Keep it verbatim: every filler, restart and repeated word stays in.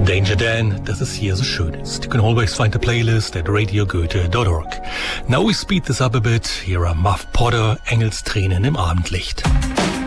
Danger Dan, dass es hier so schön ist. You can always find the playlist at radio goethe dot org. Now we speed this up a bit. Here are Muff Potter, Engelstränen im Abendlicht.